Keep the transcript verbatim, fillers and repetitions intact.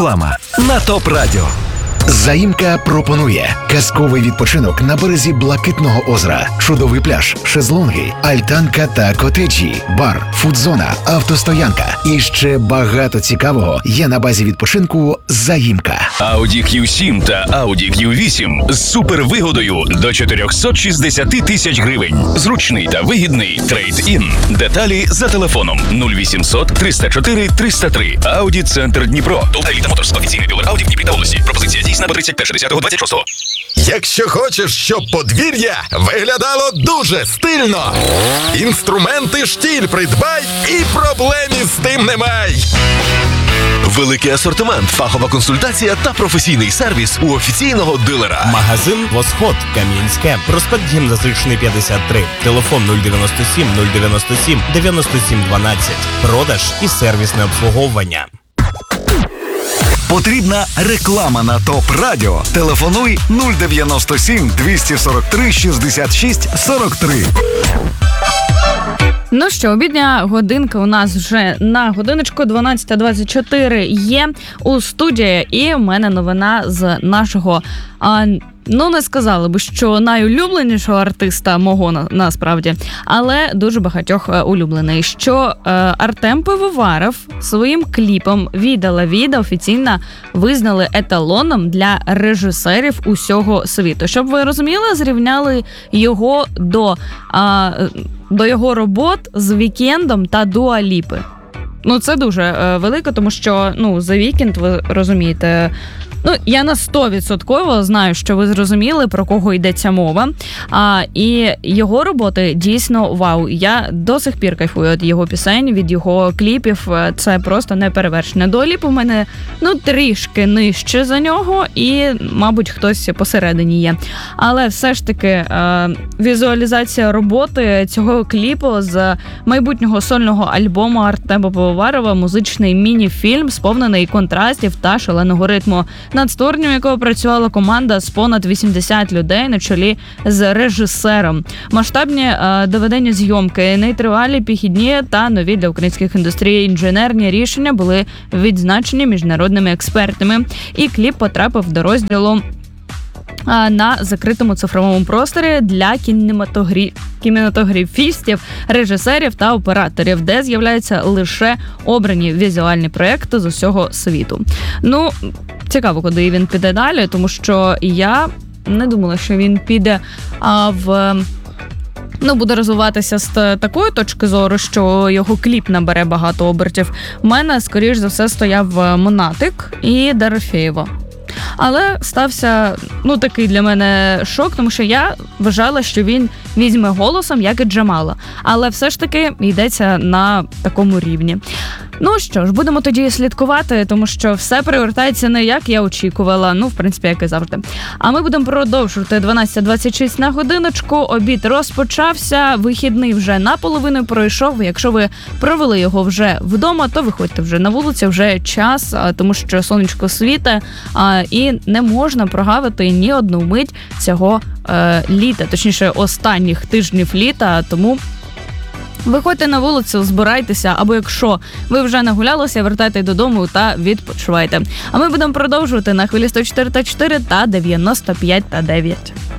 Реклама на ТОП Радіо. Заїмка пропонує казковий відпочинок на березі Блакитного озера, чудовий пляж, шезлонги, альтанка та котеджі, бар, фудзона, автостоянка і ще багато цікавого є на базі відпочинку Заїмка. Audi кью сім та Audi кью вісім з супервигодою до чотириста шістдесят тисяч гривень. Зручний та вигідний трейд-ін. Деталі за телефоном нуль вісімсот триста чотири триста три. Audi Центр Дніпро. Еліта Моторс. Офіційний дилер Audi в Дніпрі та області. Пропозиція дійсна до тридцять перше десяте двадцять шостого. Якщо хочеш, щоб подвір'я виглядало дуже стильно, інструменти «Штіль» придбай і проблем із тим немає. Великий асортимент, фахова консультація та професійний сервіс у офіційного дилера. Магазин «Восход», Кам'янське, проспект Гімназичний, п'ятдесят три, телефон нуль дев'яносто сім нуль дев'яносто сім дев'яносто сім дванадцять, продаж і сервісне обслуговування. Потрібна реклама на ТОП Радіо. Телефонуй нуль дев'яносто сім двісті сорок три шістдесят шість сорок три. Ну що, обідня годинка у нас вже на годиночку дванадцята двадцять чотири є у студії, і в мене новина з нашого, а, ну не сказали б, що найулюбленішого артиста мого на, насправді, але дуже багатьох улюблений, що е, Артем Пивоваров своїм кліпом «Віда ла віда» офіційно визнали еталоном для режисерів усього світу. Щоб ви розуміли, зрівняли його до... Е, до його робот з Вікендом та Дуа Ліпи. Ну, це дуже е, велико, тому що, ну, за Вікенд, ви розумієте, ну, я на сто відсотків знаю, що ви зрозуміли, про кого йдеться мова. А, і його роботи дійсно вау. Я до сих пір кайфую від його пісень, від його кліпів. Це просто неперевершене. Дуа Ліпа в мене, ну, трішки нижче за нього, і, мабуть, хтось посередині є. Але все ж таки е, візуалізація роботи цього кліпу з майбутнього сольного альбому Артема Пивоварова, музичний міні-фільм, сповнений контрастів та шаленого ритму, над створенням якого працювала команда з понад вісімдесят людей на чолі з режисером. Масштабні е, доведення зйомки, нетривалі, піхідні та нові для українських індустрій інженерні рішення були відзначені міжнародними експертами. І кліп потрапив до розділу на закритому цифровому просторі для кінематогрі... кінематографістів, режисерів та операторів, де з'являються лише обрані візуальні проекти з усього світу. Ну, цікаво, куди він піде далі, тому що я не думала, що він піде а, в... Ну, буде розвиватися з такої точки зору, що його кліп набере багато обертів. У мене, скоріш за все, стояв Монатик і Дорофєєва. Але стався, ну, такий для мене шок, тому що я вважала, що він візьме голосом, як і Джамала. Але все ж таки йдеться на такому рівні. Ну що ж, будемо тоді слідкувати, тому що все привертається не як я очікувала, ну, в принципі, як і завжди. А ми будемо продовжувати дванадцята двадцять шість на годиночку, обід розпочався, вихідний вже наполовину пройшов. Якщо ви провели його вже вдома, то виходьте вже на вулицю, вже час, тому що сонечко світе, і не можна прогавити ні одну мить цього е, літа, точніше останніх тижнів літа, тому виходьте на вулицю, збирайтеся, або якщо ви вже нагулялися, вертайте додому та відпочивайте. А ми будемо продовжувати на хвилі сто чотири та чотири та дев'яносто п'ять та дев'ять.